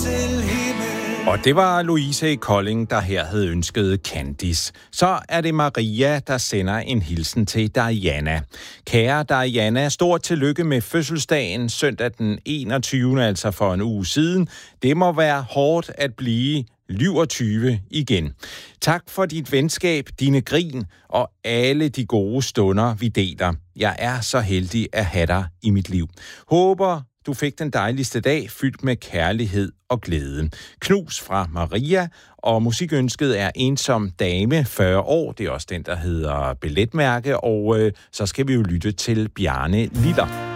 til himmel. Og det var Louise i Kolding, der her havde ønsket Candice. Så er det Maria, der sender en hilsen til Diana. Kære Diana, stort tillykke med fødselsdagen søndag den 21. altså for en uge siden. Det må være hårdt at blive 27 igen. Tak for dit venskab, dine grin og alle de gode stunder, vi deler. Jeg er så heldig at have dig i mit liv. Håber, du fik den dejligste dag fyldt med kærlighed og glæde. Knus fra Maria, og musikønsket er Ensom Dame, 40 år. Det er også den, der hedder Billetmærke, og så skal vi jo lytte til Bjarne Liller.